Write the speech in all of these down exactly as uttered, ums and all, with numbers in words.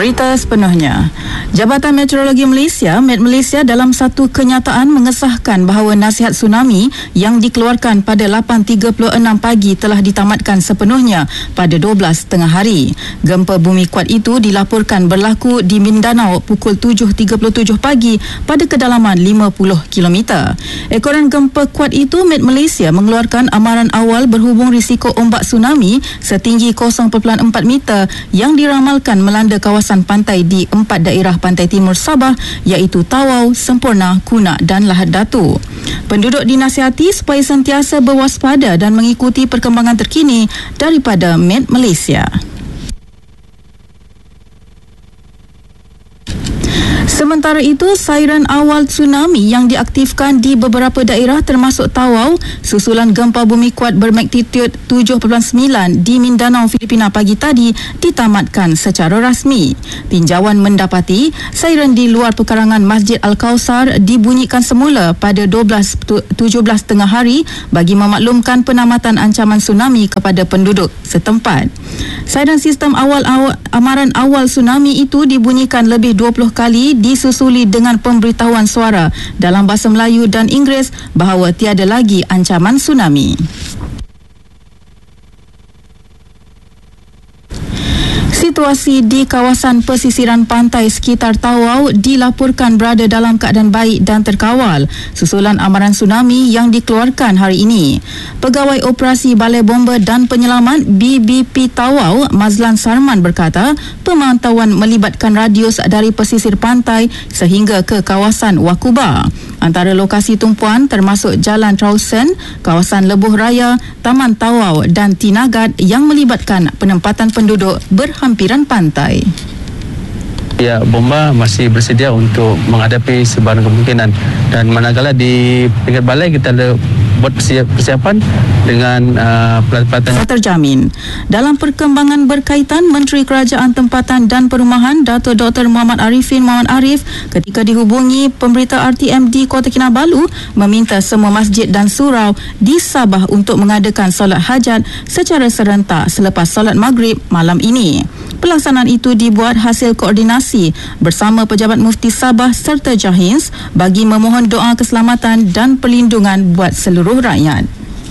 Berita sepenuhnya. Jabatan Meteorologi Malaysia, Met Malaysia dalam satu kenyataan mengesahkan bahawa nasihat tsunami yang dikeluarkan pada lapan tiga puluh enam pagi telah ditamatkan sepenuhnya pada dua belas tengah hari. Gempa bumi kuat itu dilaporkan berlaku di Mindanao pukul tujuh tiga puluh tujuh pagi pada kedalaman lima puluh kilometer. Ekoran gempa kuat itu, Met Malaysia mengeluarkan amaran awal berhubung risiko ombak tsunami setinggi kosong perpuluhan empat meter yang diramalkan melanda kawasan pantai di empat daerah pantai timur Sabah iaitu Tawau, Semporna, Kunak dan Lahad Datu. Penduduk dinasihati supaya sentiasa berwaspada dan mengikuti perkembangan terkini daripada Met Malaysia. Sementara itu, sairan awal tsunami yang diaktifkan di beberapa daerah termasuk Tawau susulan gempa bumi kuat bermagnitudo tujuh perpuluhan sembilan di Mindanao, Filipina pagi tadi ditamatkan secara rasmi. Tinjauan mendapati sairan di luar pekarangan Masjid Al-Kausar dibunyikan semula pada dua belas tujuh belas tengah hari bagi memaklumkan penamatan ancaman tsunami kepada penduduk setempat. Sairan sistem awal, awal amaran awal tsunami itu dibunyikan lebih dua puluh kali disusuli dengan pemberitahuan suara dalam bahasa Melayu dan Inggeris bahawa tiada lagi ancaman tsunami. Situasi di kawasan pesisiran pantai sekitar Tawau dilaporkan berada dalam keadaan baik dan terkawal susulan amaran tsunami yang dikeluarkan hari ini. Pegawai Operasi Balai Bomba dan Penyelamat B B P Tawau, Mazlan Sarman berkata, pemantauan melibatkan radius dari pesisir pantai sehingga ke kawasan Wakuba. Antara lokasi tumpuan termasuk Jalan Trausen, kawasan Lebuh Raya, Taman Tawau dan Tinagat yang melibatkan penempatan penduduk berhampiran pantai. Ya, bomba masih bersedia untuk menghadapi sebarang kemungkinan, dan manakala di pinggir balai kita ada buat persiapan dengan uh, pelatihan terjamin. Dalam perkembangan berkaitan, Menteri Kerajaan Tempatan dan Perumahan Dato' Doktor Muhammad Arifin Muhammad Arif ketika dihubungi pemberita R T M di Kota Kinabalu meminta semua masjid dan surau di Sabah untuk mengadakan solat hajat secara serentak selepas solat maghrib malam ini. Pelaksanaan itu dibuat hasil koordinasi bersama Pejabat Mufti Sabah serta Jahins bagi memohon doa keselamatan dan perlindungan buat seluruh rakyat.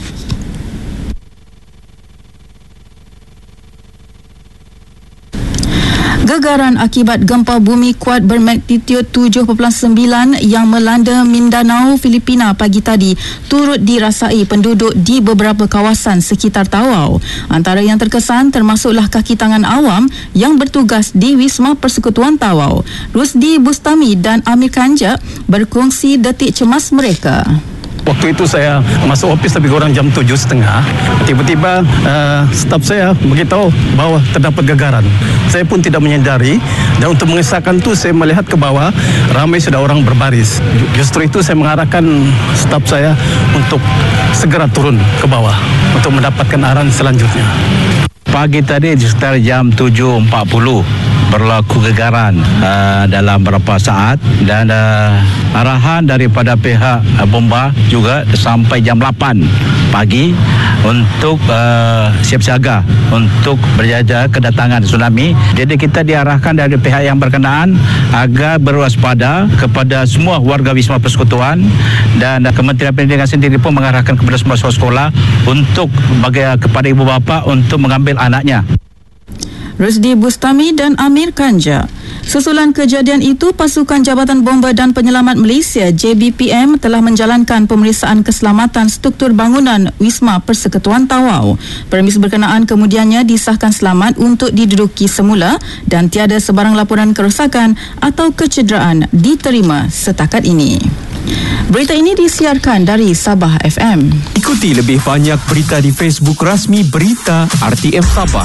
Gegaran akibat gempa bumi kuat bermagnitudo tujuh perpuluhan sembilan yang melanda Mindanao, Filipina pagi tadi turut dirasai penduduk di beberapa kawasan sekitar Tawau. Antara yang terkesan termasuklah kaki tangan awam yang bertugas di Wisma Persekutuan Tawau. Rusdi Bustami dan Amir Kanja berkongsi detik cemas mereka. Waktu itu saya masuk ofis lebih kurang jam tujuh setengah. Tiba-tiba uh, staf saya beritahu bahawa terdapat gegaran. Saya pun tidak menyedari, dan untuk mengesahkan itu saya melihat ke bawah, ramai sudah orang berbaris. Justru itu saya mengarahkan staf saya untuk segera turun ke bawah untuk mendapatkan arahan selanjutnya. Pagi tadi di sekitar jam tujuh empat puluh berlaku gegaran uh, dalam beberapa saat, dan uh, arahan daripada pihak uh, bomba juga sampai jam lapan pagi untuk uh, siap siaga untuk berjaga kedatangan tsunami. Jadi kita diarahkan dari pihak yang berkenaan agar berwaspada kepada semua warga Wisma Persekutuan, dan uh, Kementerian Pendidikan sendiri pun mengarahkan kepada semua sekolah untuk bagi kepada ibu bapa untuk mengambil anaknya. Rusdi Bustami dan Amir Kanja. Susulan kejadian itu, Pasukan Jabatan Bomba dan Penyelamat Malaysia J B P M telah menjalankan pemeriksaan keselamatan struktur bangunan Wisma Persekutuan Tawau. Permis berkenaan kemudiannya disahkan selamat untuk diduduki semula dan tiada sebarang laporan kerosakan atau kecederaan diterima setakat ini. Berita ini disiarkan dari Sabah F M. Ikuti lebih banyak berita di Facebook rasmi Berita R T M Sabah.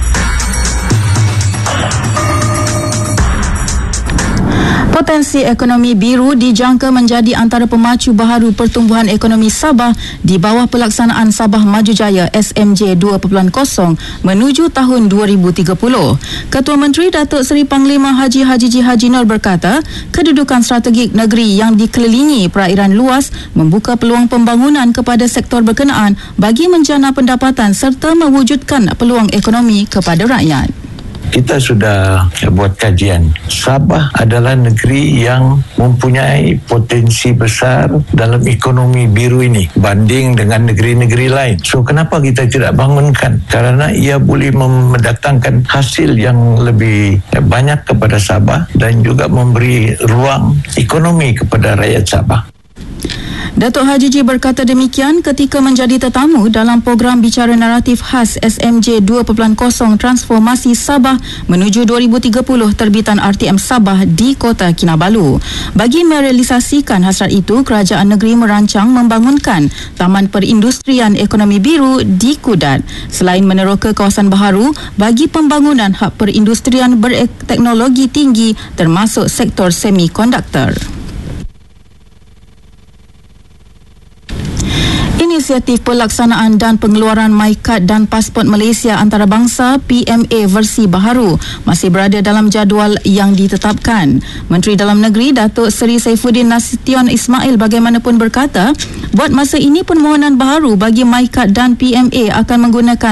Potensi ekonomi biru dijangka menjadi antara pemacu baharu pertumbuhan ekonomi Sabah di bawah pelaksanaan Sabah Maju Jaya S M J dua titik kosong menuju tahun dua ribu tiga puluh. Ketua Menteri Datuk Seri Panglima Haji Haji Ji Haji Nur berkata, kedudukan strategik negeri yang dikelilingi perairan luas membuka peluang pembangunan kepada sektor berkenaan bagi menjana pendapatan serta mewujudkan peluang ekonomi kepada rakyat. kita sudah buat kajian. Sabah adalah negeri yang mempunyai potensi besar dalam ekonomi biru ini banding dengan negeri-negeri lain. So kenapa kita tidak bangunkan? Karena ia boleh mendatangkan hasil yang lebih banyak kepada Sabah dan juga memberi ruang ekonomi kepada rakyat Sabah. Datuk Haji G berkata demikian ketika menjadi tetamu dalam program bicara naratif khas S M J dua titik kosong Transformasi Sabah menuju dua ribu tiga puluh terbitan R T M Sabah di Kota Kinabalu. Bagi merealisasikan hasrat itu, kerajaan negeri merancang membangunkan Taman Perindustrian Ekonomi Biru di Kudat. Selain meneroka kawasan baharu bagi pembangunan hub perindustrian berteknologi tinggi termasuk sektor semikonduktor. Inisiatif Pelaksanaan dan Pengeluaran MyKad dan Pasport Malaysia Antarabangsa P M A versi baharu masih berada dalam jadual yang ditetapkan. Menteri Dalam Negeri Datuk Seri Saifuddin Nasution Ismail bagaimanapun berkata, buat masa ini permohonan baharu bagi MyKad dan P M A akan menggunakan